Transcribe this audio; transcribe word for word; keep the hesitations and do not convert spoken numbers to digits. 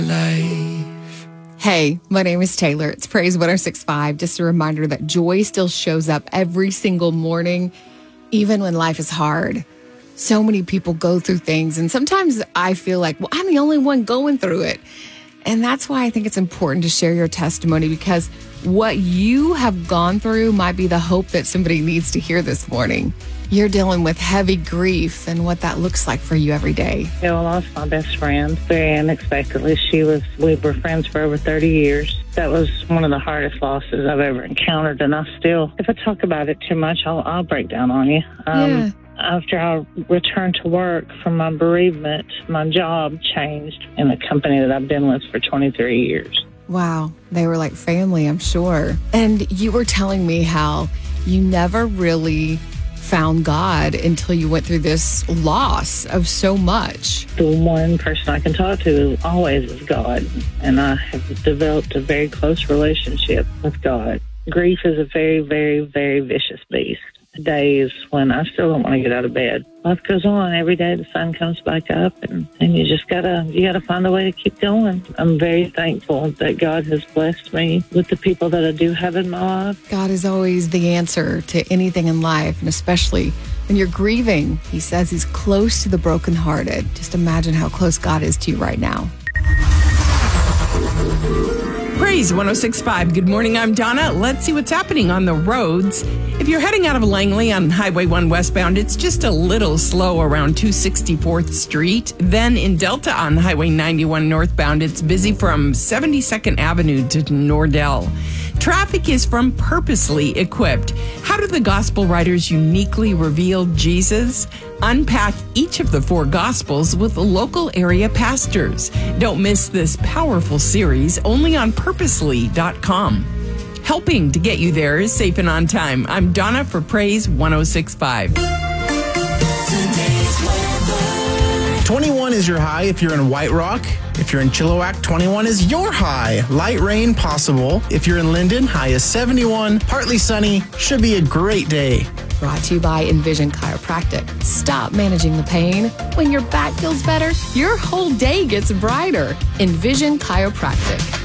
life. Hey, my name is Taylor. It's Praise one oh six point five. Just a reminder that joy still shows up every single morning, even when life is hard. So many people go through things, and sometimes I feel like, well, I'm the only one going through it. And that's why I think it's important to share your testimony, because what you have gone through might be the hope that somebody needs to hear this morning. You're dealing with heavy grief and what that looks like for you every day. Yeah, I lost my best friend very unexpectedly. She was, we were friends for over thirty years. That was one of the hardest losses I've ever encountered. And I still, if I talk about it too much, I'll, I'll break down on you. Um, Yeah. After I returned to work from my bereavement, my job changed in a company that I've been with for twenty-three years. Wow. They were like family, I'm sure. And you were telling me how you never really found God until you went through this loss of so much. The one person I can talk to always is God, and I have developed a very close relationship with God. Grief is a very, very, very vicious beast. Days when I still don't want to get out of bed. Life goes on. Every day the sun comes back up, and, and you just gotta you gotta find a way to keep going. I'm very thankful that God has blessed me with the people that I do have in my life. God is always the answer to anything in life, and especially when you're grieving. He says he's close to the brokenhearted. Just imagine how close God is to you right now. Praise one oh six point five. Good morning, I'm Donna. Let's see what's happening on the roads. If you're heading out of Langley on Highway one westbound, it's just a little slow around two sixty-fourth Street. Then in Delta on Highway ninety-one northbound, it's busy from seventy-second Avenue to Nordell. Traffic is from Purposely Equipped. How do the gospel writers uniquely reveal Jesus? Unpack each of the four gospels with local area pastors. Don't miss this powerful series only on purposely dot com. Helping to get you there is Safe and On Time. I'm Donna for Praise one oh six point five. twenty-one is your high if you're in White Rock. If you're in Chilliwack, twenty-one is your high. Light rain possible. If you're in Linden, high is seventy-one. Partly sunny. Should be a great day. Brought to you by Envision Chiropractic. Stop managing the pain. When your back feels better, your whole day gets brighter. Envision Chiropractic.